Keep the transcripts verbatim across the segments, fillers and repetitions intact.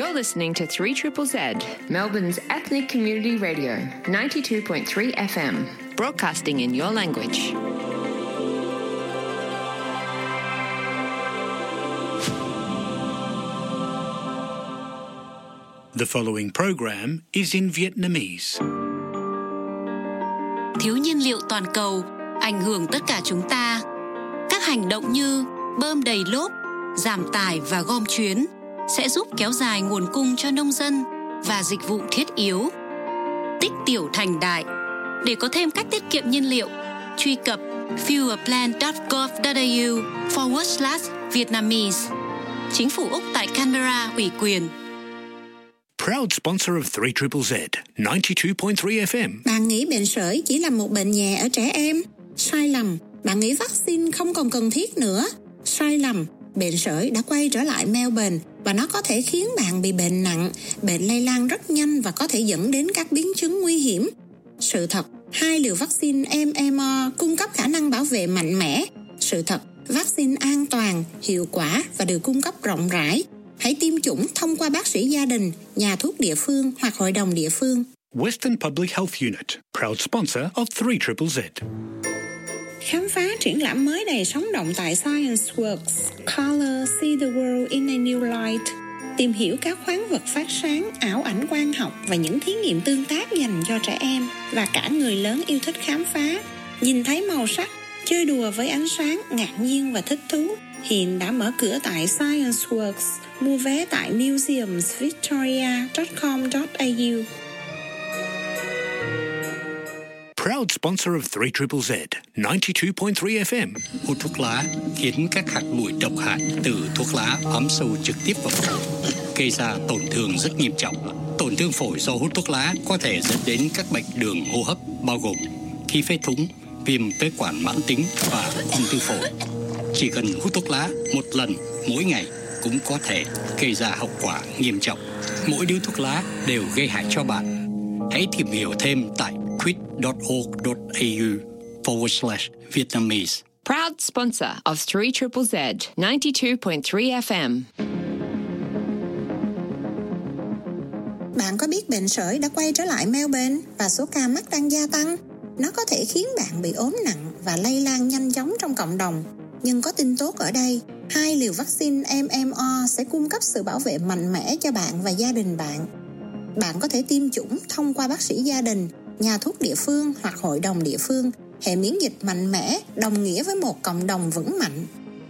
You're listening to three Z Z Z, Melbourne's ethnic community radio, ninety-two point three F M, broadcasting in your language. The following program is in Vietnamese. Thiếu nhiên liệu toàn cầu ảnh hưởng tất cả chúng ta. Các hành động như bơm đầy lốp, giảm tải và gom chuyến sẽ giúp kéo dài nguồn cung cho nông dân và dịch vụ thiết yếu. Tích tiểu thành đại. Để có thêm cách tiết kiệm nhiên liệu, truy cập fuelplan chấm gov chấm a u forward slash Vietnamese. Chính phủ Úc tại Canberra ủy quyền. Proud sponsor of three Z Z Z, ninety-two point three F M. Bạn nghĩ bệnh sởi chỉ là một bệnh nhẹ ở trẻ em? Sai lầm. Bạn nghĩ vaccine không còn cần thiết nữa? Sai lầm. Bệnh sởi đã quay trở lại Melbourne và nó có thể khiến bạn bị bệnh nặng, bệnh lây lan rất nhanh và có thể dẫn đến các biến chứng nguy hiểm. Sự thật, hai liều vaccine M M R cung cấp khả năng bảo vệ mạnh mẽ. Sự thật, vaccine an toàn, hiệu quả và được cung cấp rộng rãi. Hãy tiêm chủng thông qua bác sĩ gia đình, nhà thuốc địa phương hoặc hội đồng địa phương. Western Public Health Unit, proud sponsor of three Z Z Z. Khám phá triển lãm mới đầy sống động tại Science Works, Color, See the World in a New Light. Tìm hiểu các khoáng vật phát sáng, ảo ảnh quang học và những thí nghiệm tương tác dành cho trẻ em và cả người lớn yêu thích khám phá. Nhìn thấy màu sắc, chơi đùa với ánh sáng, ngạc nhiên và thích thú. Hiện đã mở cửa tại Science Works. Mua vé tại museums victoria chấm com chấm a u. Proud sponsor of three Z Z Z, ninety-two point three F M. Hút thuốc lá khiến các hạt bụi độc hại từ thuốc lá bám sâu trực tiếp vào phổi, gây ra tổn thương rất nghiêm trọng. Tổn thương phổi do hút thuốc lá có thể dẫn đến các bệnh đường hô hấp bao gồm khí phế thủng, viêm phế quản mãn tính và ung thư phổi. Chỉ cần hút thuốc lá một lần mỗi ngày cũng có thể gây ra hậu quả nghiêm trọng. Mỗi điếu thuốc lá đều gây hại cho bạn. Hãy tìm hiểu thêm tại quit chấm org chấm a u forward slash Vietnamese. Proud sponsor of three Z Z Z, ninety-two point three F M. Bạn có biết bệnh sởi đã quay trở lại Melbourne và số ca mắc đang gia tăng? Nó có thể khiến bạn bị ốm nặng và lây lan nhanh chóng trong cộng đồng. Nhưng có tin tốt ở đây, hai liều vaccine M M R sẽ cung cấp sự bảo vệ mạnh mẽ cho bạn và gia đình bạn. Bạn có thể tiêm chủng thông qua bác sĩ gia đình, nhà thuốc địa phương hoặc hội đồng địa phương. Hệ miễn dịch mạnh mẽ đồng nghĩa với một cộng đồng vững mạnh.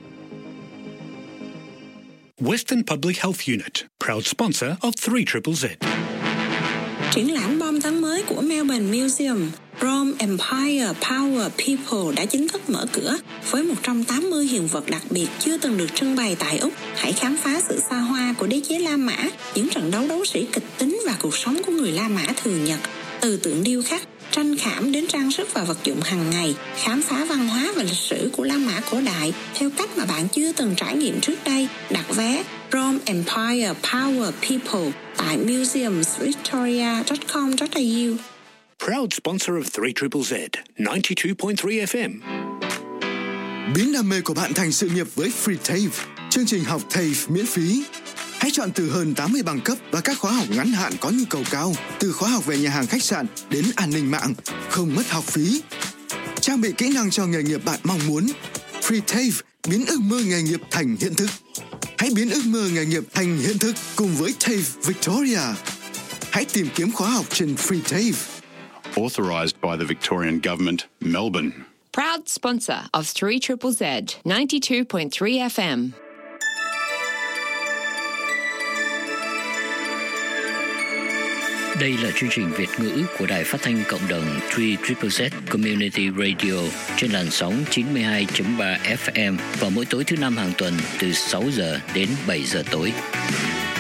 Western Public Health Unit, proud sponsor of three Z Z Z. Triển lãm bom tấn mới của Melbourne Museum, Rome Empire Power People đã chính thức mở cửa với một trăm tám mươi hiện vật đặc biệt chưa từng được trưng bày tại Úc. Hãy khám phá sự xa hoa của đế chế La Mã, những trận đấu đấu sĩ kịch tính và cuộc sống của người La Mã thường nhật. Từ tượng điêu khắc, tranh khảm đến trang sức và vật dụng hàng ngày, khám phá văn hóa và lịch sử của La Mã cổ đại theo cách mà bạn chưa từng trải nghiệm trước đây. Đặt vé Rome Empire Power People tại museums victoria chấm com chấm a u. Proud sponsor of three Z Z Z, ninety-two point three F M. Biến đam mê của bạn thành sự nghiệp với Free TAFE, chương trình học TAFE miễn phí. Hãy chọn từ hơn tám mươi bằng cấp và các khóa học ngắn hạn có nhu cầu cao, từ khóa học về nhà hàng khách sạn đến an ninh mạng, không mất học phí. Trang bị kỹ năng cho nghề nghiệp bạn mong muốn. Free TAFE biến ước mơ nghề nghiệp thành hiện thực. Hãy biến ước mơ nghề nghiệp thành hiện thực cùng với TAFE Victoria. Hãy tìm kiếm khóa học trên Free TAFE. Authorised by the Victorian Government, Melbourne. Proud sponsor of three Z Z Z, ninety-two point three F M. Đây là chương trình Việt ngữ của Đài Phát thanh Cộng đồng three Z Z Z Community Radio trên làn sóng chín mươi hai chấm ba F M vào mỗi tối thứ năm hàng tuần từ sáu giờ đến bảy giờ tối.